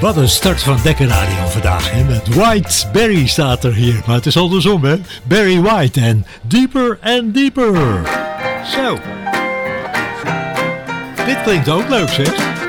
Wat een start van Dekker Radio vandaag. Hè? Met White Barry staat er hier. Maar het is andersom, hè. Barry White en Deeper and Deeper. Zo. Dit klinkt ook leuk, zeg.